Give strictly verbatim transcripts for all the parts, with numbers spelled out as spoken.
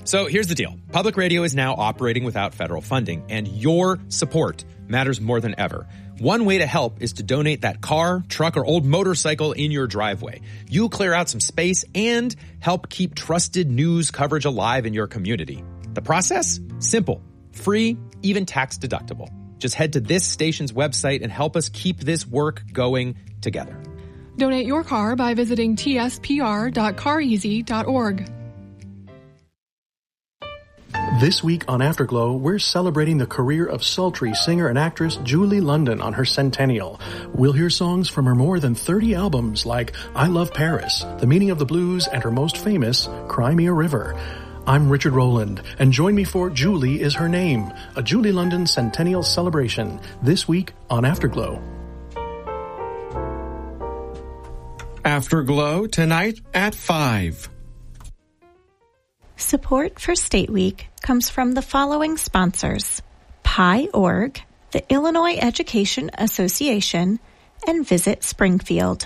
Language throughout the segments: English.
So here's the deal. Public radio is now operating without federal funding, and your support matters more than ever. One way to help is to donate that car, truck, or old motorcycle in your driveway. You'll clear out some space and help keep trusted news coverage alive in your community. The process? Simple, free, even tax deductible. Just head to this station's website and help us keep this work going together. Donate your car by visiting t s p r dot car easy dot org. This week on Afterglow, we're celebrating the career of sultry singer and actress Julie London on her centennial. We'll hear songs from her more than thirty albums like I Love Paris, The Meaning of the Blues, and her most famous, Cry Me a River. I'm Richard Rowland, and join me for Julie is Her Name, a Julie London centennial celebration, this week on Afterglow. Afterglow tonight at five. Support for State Week comes from the following sponsors: Pi dot org, the Illinois Education Association, and Visit Springfield.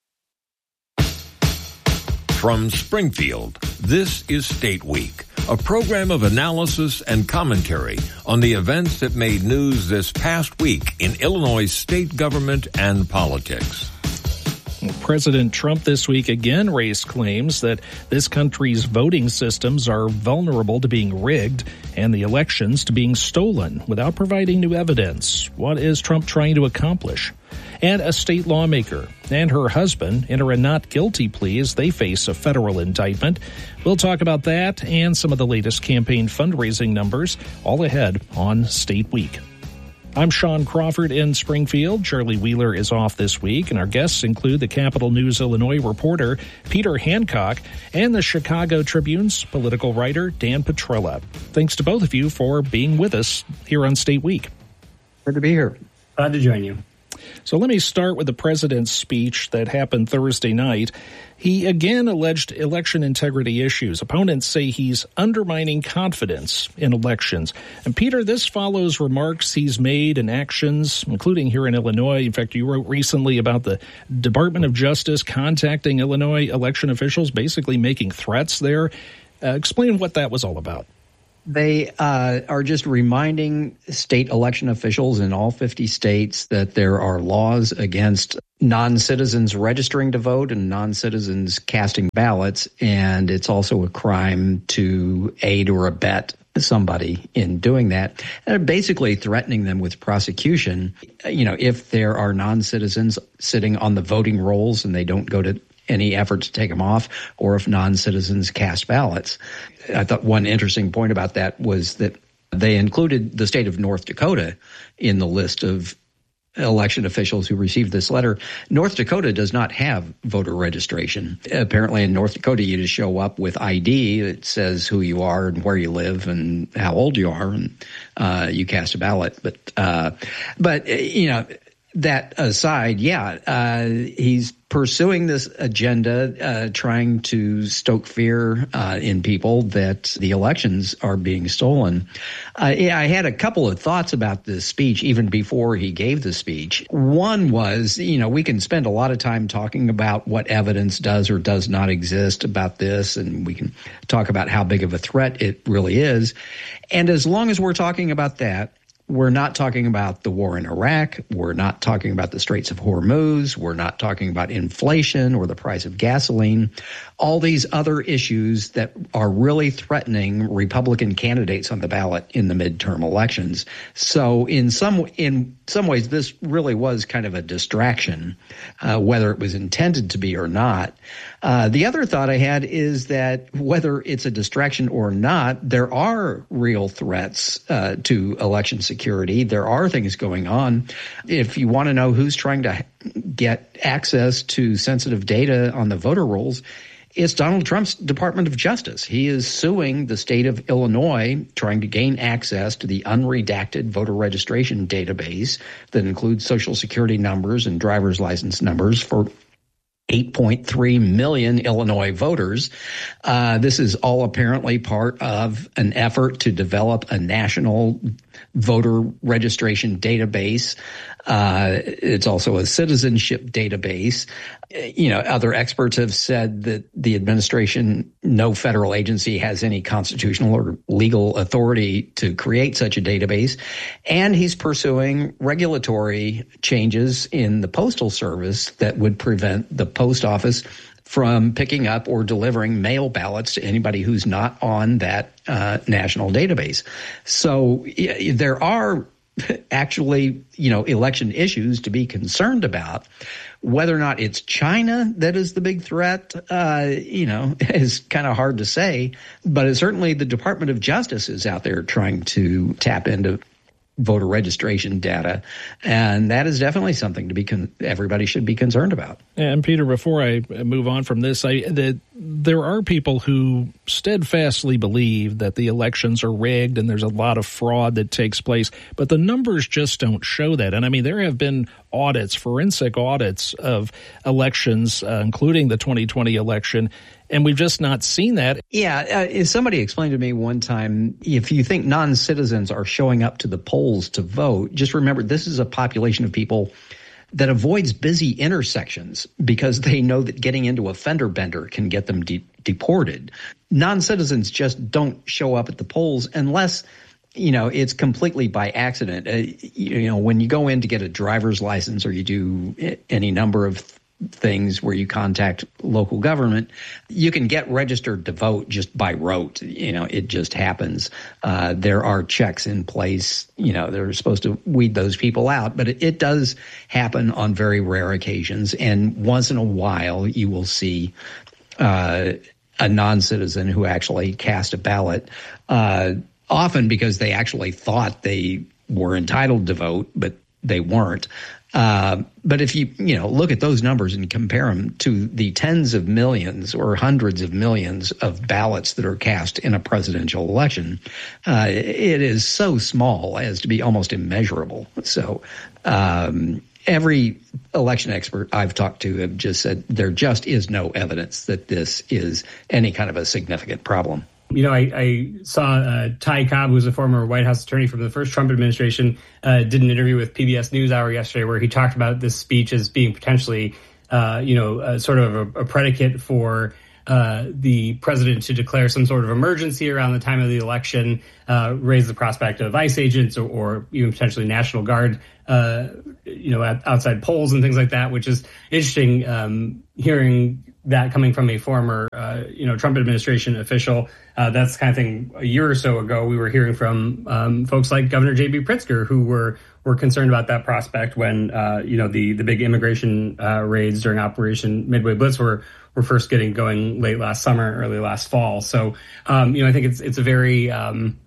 From Springfield, this is State Week, a program of analysis and commentary on the events that made news this past week in Illinois state government and politics. President Trump this week again raised claims that this country's voting systems are vulnerable to being rigged and the elections to being stolen without providing new evidence. What is Trump trying to accomplish? And a state lawmaker and her husband enter a not guilty plea as they face a federal indictment. We'll talk about that and some of the latest campaign fundraising numbers all ahead on State Week. I'm Sean Crawford in Springfield. Charlie Wheeler is off this week, and our guests include the Capital News Illinois reporter Peter Hancock and the Chicago Tribune's political writer Dan Petrella. Thanks to both of you for being with us here on State Week. Good to be here. Glad to join you. So let me start with the president's speech that happened Thursday night. He again alleged election integrity issues. Opponents say he's undermining confidence in elections. And Peter, this follows remarks he's made and actions, including here in Illinois. In fact, you wrote recently about the Department of Justice contacting Illinois election officials, basically making threats there. Uh, explain what that was all about. They uh, are just reminding state election officials in all fifty states that there are laws against non-citizens registering to vote and non-citizens casting ballots, and it's also a crime to aid or abet somebody in doing that. And they're basically threatening them with prosecution, you know, if there are non-citizens sitting on the voting rolls and they don't go to any effort to take them off, or if non-citizens cast ballots. I thought one interesting point about that was that they included the state of North Dakota in the list of election officials who received this letter. North Dakota does not have voter registration. Apparently in North Dakota, you just show up with I D that says who you are and where you live and how old you are, and uh, you cast a ballot. But, uh, but you know, that aside, yeah, uh, he's pursuing this agenda, uh, trying to stoke fear uh, in people that the elections are being stolen. Uh, yeah, I had a couple of thoughts about this speech even before he gave the speech. One was, you know, we can spend a lot of time talking about what evidence does or does not exist about this, and we can talk about how big of a threat it really is. And as long as we're talking about that, we're not talking about the war in Iraq. We're not talking about the Straits of Hormuz. We're not talking about inflation or the price of gasoline. All these other issues that are really threatening Republican candidates on the ballot in the midterm elections. So in some in some ways, this really was kind of a distraction, uh, whether it was intended to be or not. Uh, the other thought I had is that whether it's a distraction or not, there are real threats uh, to election security. There are things going on. If you want to know who's trying to get access to sensitive data on the voter rolls, it's Donald Trump's Department of Justice. He is suing the state of Illinois, trying to gain access to the unredacted voter registration database that includes Social Security numbers and driver's license numbers for eight point three million Illinois voters. Uh, this is all apparently part of an effort to develop a national voter registration database. Uh, it's also a citizenship database. You know, other experts have said that the administration, no federal agency has any constitutional or legal authority to create such a database. And he's pursuing regulatory changes in the Postal Service that would prevent the post office from picking up or delivering mail ballots to anybody who's not on that uh, national database. So yeah, there are actually, you know, election issues to be concerned about. Whether or not it's China that is the big threat, uh, you know, is kind of hard to say. But it's certainly the Department of Justice is out there trying to tap into voter registration data, and that is definitely something to be con- everybody should be concerned about. And Peter, before I move on from this, I that there are people who steadfastly believe that the elections are rigged and there's a lot of fraud that takes place, but the numbers just don't show that. And I mean, there have been audits, forensic audits of elections, uh, including the twenty twenty election, and we've just not seen that. Yeah, uh, somebody explained to me one time, if you think non-citizens are showing up to the polls to vote, just remember this is a population of people that avoids busy intersections because they know that getting into a fender bender can get them de- deported. Non-citizens just don't show up at the polls unless, you know, it's completely by accident. Uh, you know, when you go in to get a driver's license or you do any number of things where you contact local government, you can get registered to vote just by rote. You know, it just happens. Uh, there are checks in place, you know, they're supposed to weed those people out, but it, it does happen on very rare occasions. And once in a while, you will see uh, a non-citizen who actually cast a ballot, uh, often because they actually thought they were entitled to vote, but they weren't. Uh, but if you, you know, look at those numbers and compare them to the tens of millions or hundreds of millions of ballots that are cast in a presidential election, uh, it is so small as to be almost immeasurable. So um, every election expert I've talked to have just said there just is no evidence that this is any kind of a significant problem. You know, I, I saw uh, Ty Cobb, who's a former White House attorney from the first Trump administration, uh, did an interview with P B S NewsHour yesterday where he talked about this speech as being potentially, uh, you know, uh, sort of a, a predicate for uh, the president to declare some sort of emergency around the time of the election, uh, raise the prospect of ICE agents or, or even potentially National Guard, uh, you know, at, outside polls and things like that, which is interesting um, hearing that coming from a former, uh, you know, Trump administration official. Uh, that's the kind of thing a year or so ago we were hearing from um, folks like Governor J B Pritzker, who were were concerned about that prospect when, uh, you know, the, the big immigration uh, raids during Operation Midway Blitz were were first getting going late last summer, early last fall. So, um, you know, I think it's it's a very um,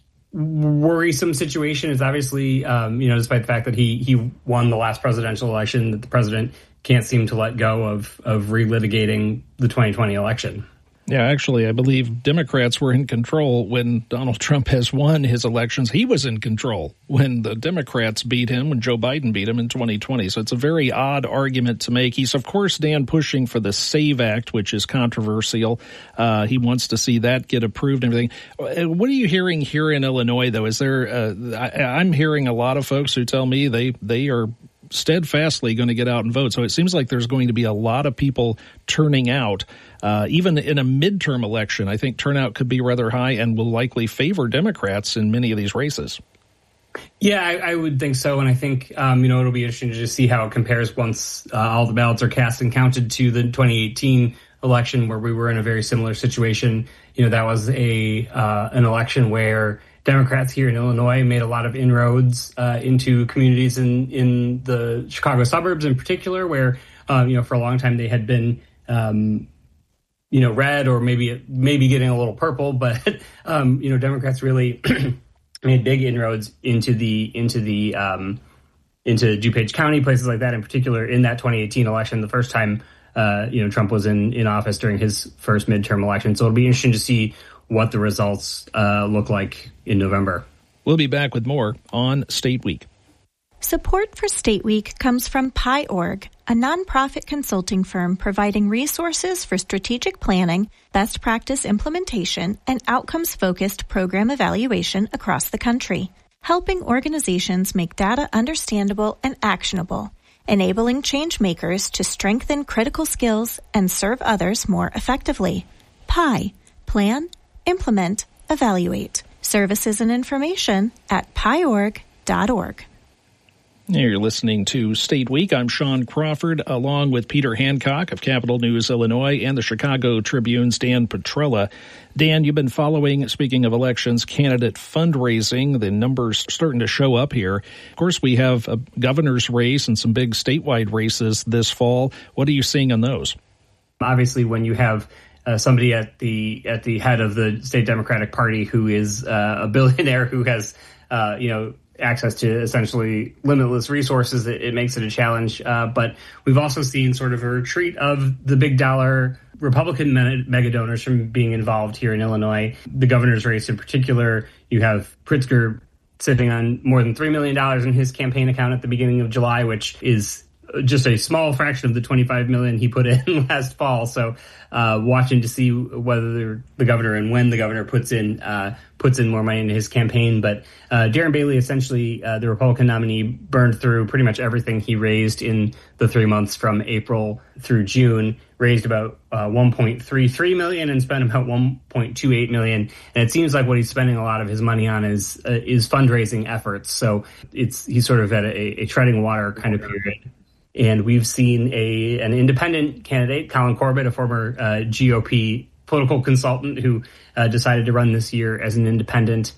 worrisome situation. It's obviously, um, you know, despite the fact that he he won the last presidential election, that the president can't seem to let go of of relitigating the twenty twenty election. Yeah, actually, I believe Democrats were in control when Donald Trump has won his elections. He was in control when the Democrats beat him, when Joe Biden beat him in twenty twenty. So it's a very odd argument to make. He's, of course, Dan, pushing for the SAVE Act, which is controversial. Uh, he wants to see that get approved and everything. What are you hearing here in Illinois, though? Is there, uh, I, I'm hearing a lot of folks who tell me they, they are steadfastly going to get out and vote. So it seems like there's going to be a lot of people turning out. Uh, even in a midterm election, I think turnout could be rather high and will likely favor Democrats in many of these races. Yeah, I, I would think so. And I think, um, you know, it'll be interesting to just see how it compares once uh, all the ballots are cast and counted to the twenty eighteen election, where we were in a very similar situation. You know, that was a uh, an election where Democrats here in Illinois made a lot of inroads uh, into communities in, in the Chicago suburbs in particular, where, um, you know, for a long time they had been, um, you know, red or maybe maybe getting a little purple. But, um, you know, Democrats really made big inroads into the into the um, into DuPage County, places like that in particular, in that twenty eighteen election, the first time, uh, you know, Trump was in, in office during his first midterm election. So it'll be interesting to see what the results uh, look like in November. We'll be back with more on State Week. Support for State Week comes from Pi dot org, a nonprofit consulting firm providing resources for strategic planning, best practice implementation, and outcomes-focused program evaluation across the country. helping organizations make data understandable and actionable, enabling change makers to strengthen critical skills and serve others more effectively. P I, plan, implement, evaluate. Services and information at P I org dot org. You're listening to State Week. I'm Sean Crawford, along with Peter Hancock of Capital News Illinois and the Chicago Tribune's Dan Petrella. Dan, you've been following, speaking of elections, candidate fundraising. The numbers starting to show up here. Of course, we have a governor's race and some big statewide races this fall. What are you seeing on those? Obviously, when you have uh, somebody at the at the head of the state Democratic Party who is uh, a billionaire who has, uh, you know, access to essentially limitless resources, it, it makes it a challenge. Uh, but we've also seen sort of a retreat of the big dollar Republican mega donors from being involved here in Illinois. The governor's race in particular, you have Pritzker sitting on more than three million dollars in his campaign account at the beginning of July, which is just a small fraction of the twenty-five million dollars he put in last fall. So uh, watching to see whether the governor and when the governor puts in uh, puts in more money into his campaign. But uh, Darren Bailey, essentially uh, the Republican nominee, burned through pretty much everything he raised in the three months from April through June, raised about uh, one point three three million dollars and spent about one point two eight million dollars. And it seems like what he's spending a lot of his money on is uh, is fundraising efforts. So it's he's sort of at a, a treading water kind of period. And we've seen a an independent candidate, Colin Corbett, a former uh, G O P political consultant who uh, decided to run this year as an independent.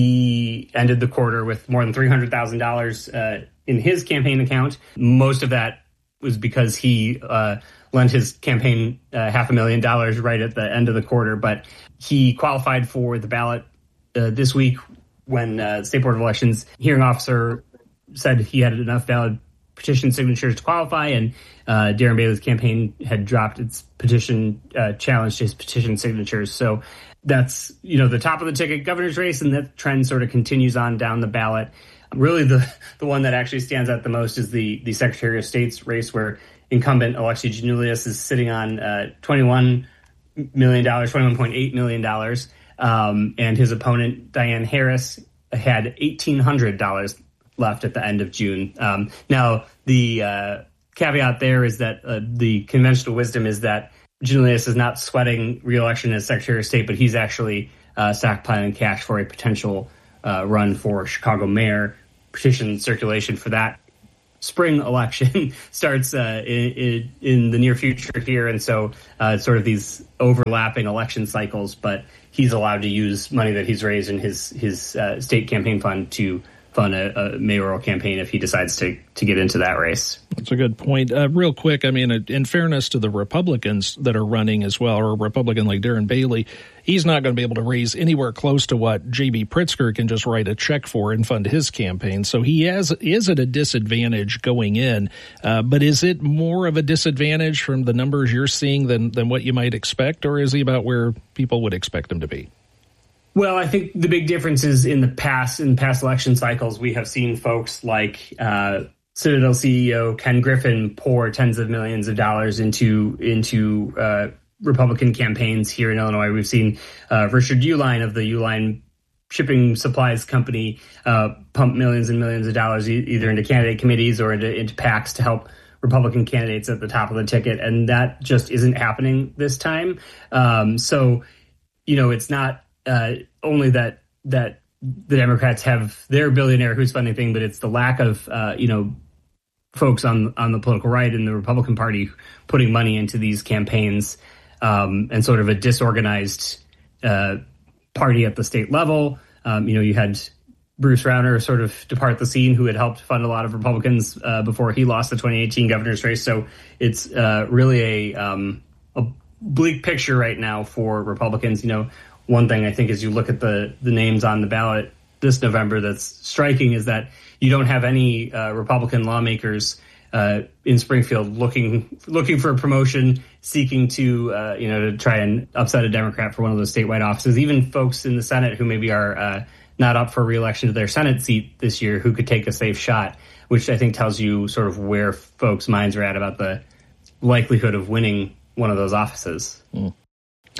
He ended the quarter with more than three hundred thousand dollars uh, in his campaign account. Most of that was because he uh, lent his campaign uh, half a million dollars right at the end of the quarter. But he qualified for the ballot uh, this week when uh, the State Board of Elections hearing officer said he had enough valid petition signatures to qualify, and uh, Darren Bailey's campaign had dropped its petition uh, challenge to his petition signatures. So that's, you know, the top of the ticket governor's race, and that trend sort of continues on down the ballot. Really, the the one that actually stands out the most is the the Secretary of State's race, where incumbent Alexi Giannoulias is sitting on uh, twenty-one million dollars, twenty-one point eight million dollars, um, and his opponent, Diane Harris, had eighteen hundred dollars left at the end of June. Um, now, the uh, caveat there is that uh, the conventional wisdom is that Giannoulias is not sweating re-election as Secretary of State, but he's actually uh, stockpiling cash for a potential uh, run for Chicago mayor. Petition circulation for that spring election starts uh, in, in the near future here, and so uh, it's sort of these overlapping election cycles, but he's allowed to use money that he's raised in his, his uh, state campaign fund to fund a, a mayoral campaign if he decides to to get into that race. That's a good point. Uh, real quick, I mean, in fairness to the Republicans that are running as well, or a Republican like Darren Bailey, he's not going to be able to raise anywhere close to what J B Pritzker can just write a check for and fund his campaign. So he has, is at a disadvantage going in. Uh, but is it more of a disadvantage from the numbers you're seeing than, than what you might expect, or is he about where people would expect him to be? Well, I think the big difference is in the past, in past election cycles, we have seen folks like uh, Citadel C E O Ken Griffin pour tens of millions of dollars into into uh, Republican campaigns here in Illinois. We've seen uh, Richard Uline of the Uline Shipping Supplies Company uh, pump millions and millions of dollars e- either into candidate committees or into, into PACs to help Republican candidates at the top of the ticket. And that just isn't happening this time. Um, so, you know, it's not Uh, only that that the Democrats have their billionaire who's funding thing, but it's the lack of uh, you know folks on on the political right in the Republican Party putting money into these campaigns, um, and sort of a disorganized uh, party at the state level. Um, you know, you had Bruce Rauner sort of depart the scene, who had helped fund a lot of Republicans uh, before he lost the twenty eighteen governor's race. So it's uh, really a um, a bleak picture right now for Republicans. You know. One thing I think as you look at the, the names on the ballot this November that's striking is that you don't have any uh, Republican lawmakers uh, in Springfield looking looking for a promotion, seeking to uh, you know to try and upset a Democrat for one of those statewide offices. Even folks in the Senate who maybe are uh, not up for re-election to their Senate seat this year, who could take a safe shot, which I think tells you sort of where folks' minds are at about the likelihood of winning one of those offices. Mm.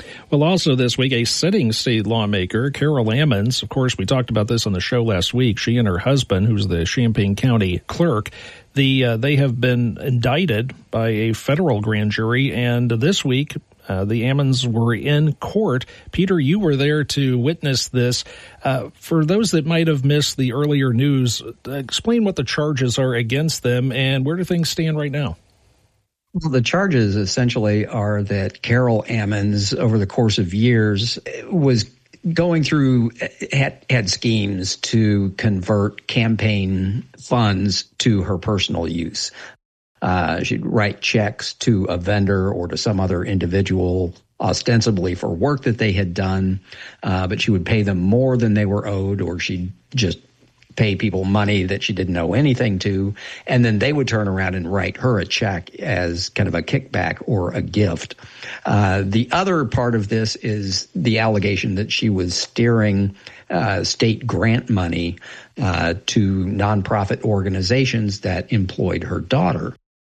Well, also this week, a sitting state lawmaker, Carol Ammons, of course, we talked about this on the show last week. She and her husband, who's the Champaign County clerk, the uh, they have been indicted by a federal grand jury, and this week uh, the Ammons were in court. Peter, you were there to witness this. Uh, for those that might have missed the earlier news, uh, explain what the charges are against them and where do things stand right now? Well, the charges essentially are that Carol Ammons, over the course of years, was going through, had, had schemes to convert campaign funds to her personal use. Uh, she'd write checks to a vendor or to some other individual, ostensibly for work that they had done, uh, but she would pay them more than they were owed, or she'd just pay people money that she didn't owe anything to, and then they would turn around and write her a check as kind of a kickback or a gift. Uh, the other part of this is the allegation that she was steering uh, state grant money uh, to nonprofit organizations that employed her daughter.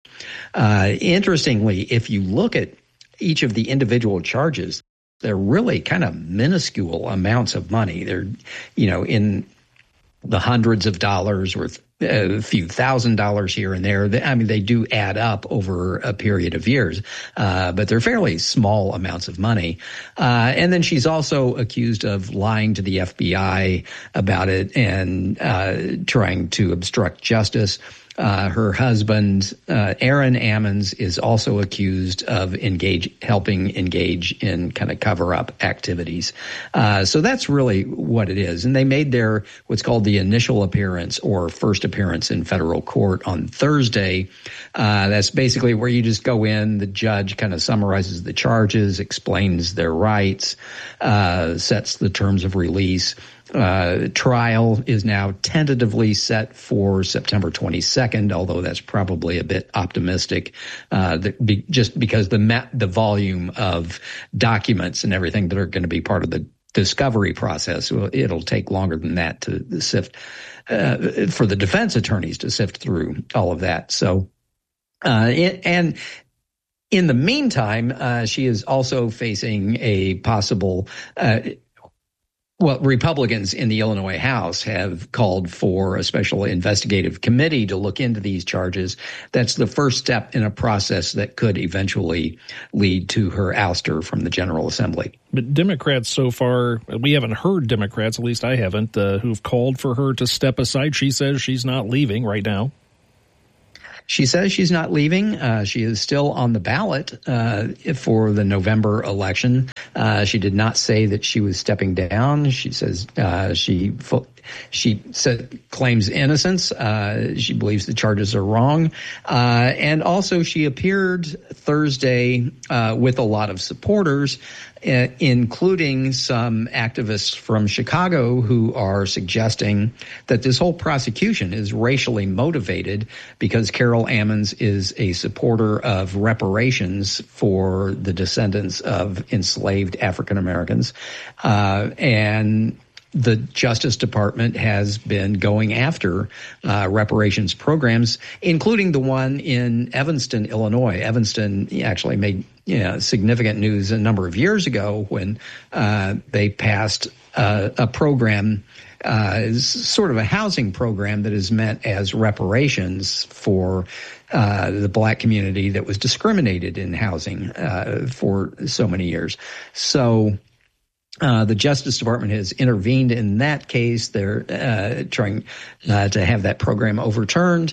Uh, interestingly, if you look at each of the individual charges, they're really kind of minuscule amounts of money. They're, you know, in the hundreds of dollars or a few thousand dollars here and there. I mean, they do add up over a period of years, uh, but they're fairly small amounts of money. Uh, and then she's also accused of lying to the F B I about it and uh, trying to obstruct justice. Uh, her husband, uh, Aaron Ammons, is also accused of engage, helping engage in kind of cover-up activities. Uh, so that's really what it is. And they made their what's called the initial appearance or first appearance in federal court on Thursday. Uh, that's basically where you just go in, the judge kind of summarizes the charges, explains their rights, uh, sets the terms of release. Uh, trial is now tentatively set for September twenty-second, although that's probably a bit optimistic, uh, that be, just because the ma- the volume of documents and everything that are going to be part of the discovery process, well, it'll take longer than that to sift, uh, for the defense attorneys to sift through all of that. So, uh, it, and in the meantime, uh, she is also facing a possible, uh, Well, Republicans in the Illinois House have called for a special investigative committee to look into these charges. That's the first step in a process that could eventually lead to her ouster from the General Assembly. But Democrats so far, we haven't heard Democrats, at least I haven't, uh, who've called for her to step aside. She says she's not leaving right now. She says she's not leaving. Uh, she is still on the ballot uh, for the November election. Uh, she did not say that she was stepping down. She says uh, she she said claims innocence. Uh, she believes the charges are wrong, uh, and also she appeared Thursday uh, with a lot of supporters, uh, including some activists from Chicago who are suggesting that this whole prosecution is racially motivated because Carol Ammons is a supporter of reparations for the descendants of enslaved African Americans, uh, and the Justice Department has been going after uh, reparations programs, including the one in Evanston, Illinois. Evanston actually made you know, significant news a number of years ago when uh, they passed uh, a program, uh, sort of a housing program that is meant as reparations for uh, the black community that was discriminated in housing uh, for so many years. So Uh, the Justice Department has intervened in that case. They're uh, trying uh, to have that program overturned.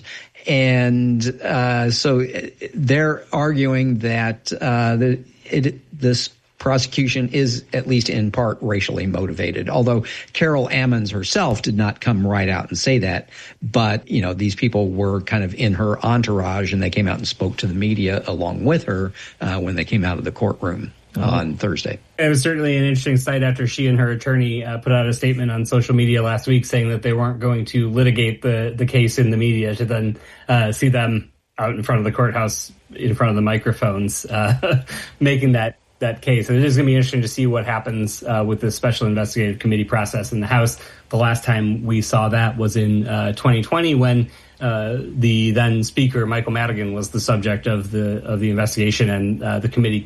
And uh, so they're arguing that uh, the, it, this prosecution is at least in part racially motivated, although Carol Ammons herself did not come right out and say that. But, you know, these people were kind of in her entourage, and they came out and spoke to the media along with her uh, when they came out of the courtroom on Thursday. It was certainly an interesting sight after she and her attorney uh, put out a statement on social media last week saying that they weren't going to litigate the, the case in the media, to then uh, see them out in front of the courthouse, in front of the microphones, uh, making that, that case. And it is going to be interesting to see what happens uh, with this special investigative committee process in the House. The last time we saw that was in uh, twenty twenty when uh, the then Speaker, Michael Madigan, was the subject of the of the investigation, and uh, the committee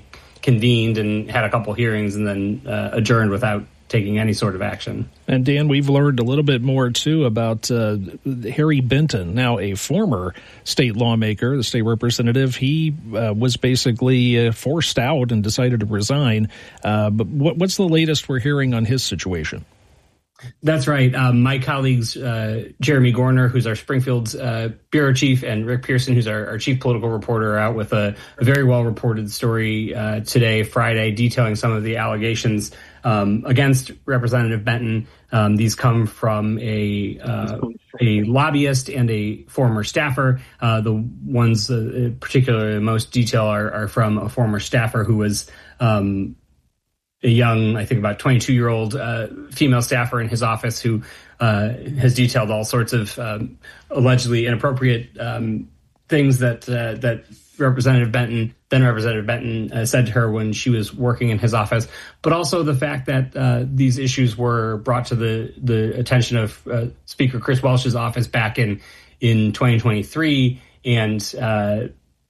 convened and had a couple hearings and then uh, adjourned without taking any sort of action. And Dan, we've learned a little bit more, too, about uh, Harry Benton, now a former state lawmaker, the state representative. He uh, was basically uh, forced out and decided to resign. Uh, but what, what's the latest we're hearing on his situation? That's right. Um, my colleagues, uh, Jeremy Gorner, who's our Springfield uh, bureau chief, and Rick Pearson, who's our, our chief political reporter, are out with a, a very well-reported story uh, today, Friday, detailing some of the allegations um, against Representative Benton. Um, these come from a uh, a lobbyist and a former staffer. Uh, the ones uh, in particular in most detail are, are from a former staffer who was um a young, I think about twenty-two-year-old uh, female staffer in his office who uh, has detailed all sorts of um, allegedly inappropriate um, things that uh, that Representative Benton, then Representative Benton, uh, said to her when she was working in his office. But also the fact that uh, these issues were brought to the the attention of uh, Speaker Chris Welch's office back in in twenty twenty-three, and uh,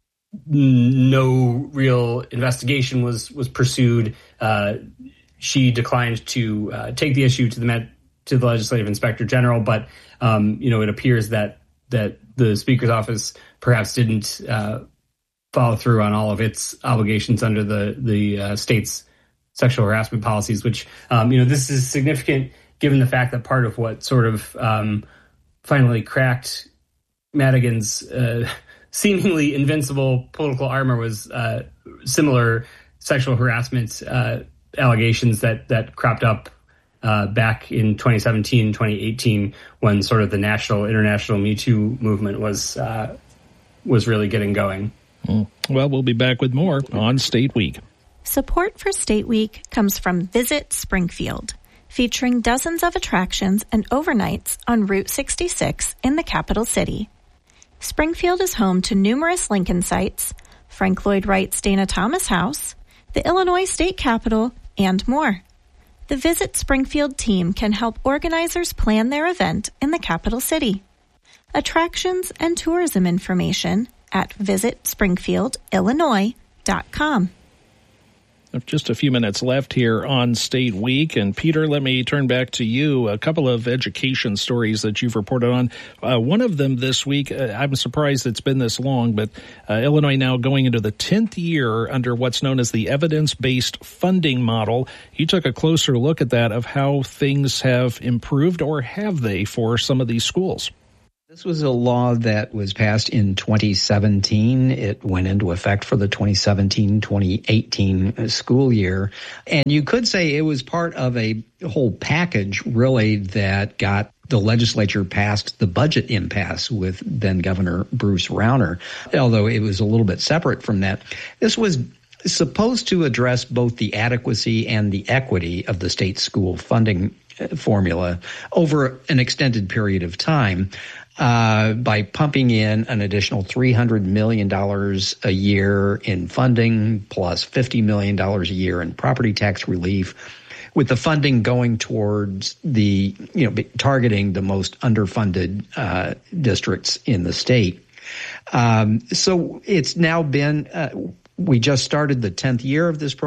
no real investigation was was pursued. Uh, she declined to uh, take the issue to the Met, to the Legislative Inspector General, but um, you know, it appears that that the Speaker's office perhaps didn't uh, follow through on all of its obligations under the the uh, state's sexual harassment policies. Which um, you know, this is significant given the fact that part of what sort of um, finally cracked Madigan's uh, seemingly invincible political armor was uh, similar sexual harassment uh, allegations that that cropped up uh, back in twenty seventeen, twenty eighteen, when sort of the national, international Me Too movement was uh, was really getting going. Well, we'll be back with more on State Week. Support for State Week comes from Visit Springfield, featuring dozens of attractions and overnights on Route sixty-six in the capital city. Springfield is home to numerous Lincoln sites, Frank Lloyd Wright's Dana Thomas House, the Illinois State Capitol, and more. The Visit Springfield team can help organizers plan their event in the capital city. Attractions and tourism information at visit springfield illinois dot com. Just a few minutes left here on State Week. And Peter, let me turn back to you. A couple of education stories that you've reported on. Uh, one of them this week, uh, I'm surprised it's been this long, but uh, Illinois now going into the tenth year under what's known as the evidence-based funding model. You took a closer look at that, of how things have improved, or have they, for some of these schools? This was a law that was passed in twenty seventeen. It went into effect for the twenty seventeen twenty eighteen school year. And you could say it was part of a whole package, really, that got the legislature past the budget impasse with then Governor Bruce Rauner, although it was a little bit separate from that. This was supposed to address both the adequacy and the equity of the state school funding formula over an extended period of time. Uh, by pumping in an additional three hundred million dollars a year in funding, plus fifty million dollars a year in property tax relief, with the funding going towards the, you know, targeting the most underfunded uh, districts in the state. Um, so it's now been, uh, we just started the tenth year of this program.